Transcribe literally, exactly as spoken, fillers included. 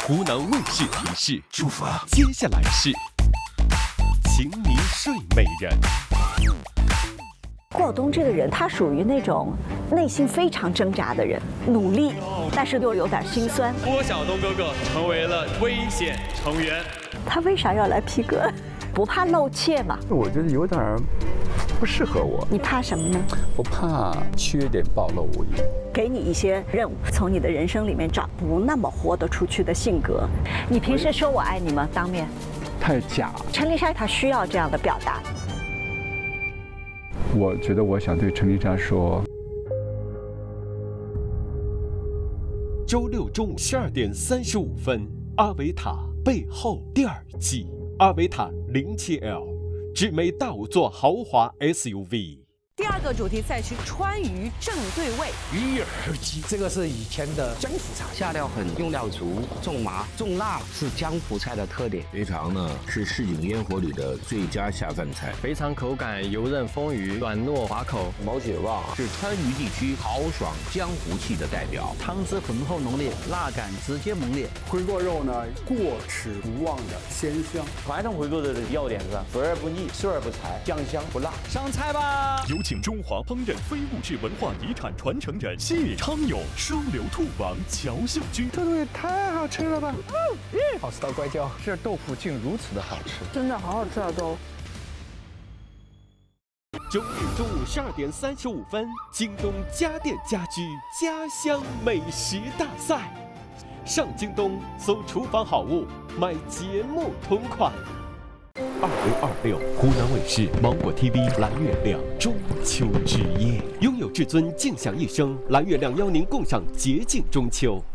湖南卫视提示：祝福啊！接下来是，请你睡美人。 郭晓东这个人，他属于那种内心非常挣扎的人，努力，但是又有点心酸。 郭晓东哥哥成为了危险成员。 他为啥要来 P 哥？不怕露怯吗？ 我觉得有点不适合我。 你怕什么呢？ 我怕缺点暴露无遗。 给你一些任务，从你的人生里面找不那么活得出去的性格。你平时说我爱你吗？当面？ 太假。 陈丽莎她需要这样的表达。 我觉得我想对陈丽莎说。 周六中午十二点三十五分，《阿维塔背后》第二季，阿维塔零七 L， 智美大五座豪华 S U V。 第二个主题赛区川渝正对位， 鱼儿鸡，这个是以前的江湖菜， 下料狠，用料足，重麻重辣是江湖菜的特点。 肥肠呢是市井烟火里的最佳下饭菜， 肥肠口感油润丰腴，软糯滑口。 毛血旺是川渝地区豪爽江湖气的代表， 汤汁浑厚浓烈，辣感直接猛烈。 回锅肉呢过齿不忘的鲜香， 传统回锅的要点是肥而不腻，瘦而不柴，酱香不辣。 上菜吧！ 有请中华烹饪非物质文化遗产传承人谢昌永，双流兔王乔秀军。 这东西太好吃了吧！ 嗯，好吃到怪叫，这豆腐竟如此的好吃， 真的好好吃啊都。 周日中午十二点三十五分，京东家电家居家乡美食大赛，上京东搜厨房好物，买节目同款。二零二六湖南卫视芒果 T V 蓝月亮中秋之夜，拥有至尊，静享一生。蓝月亮邀您共赏洁净中秋。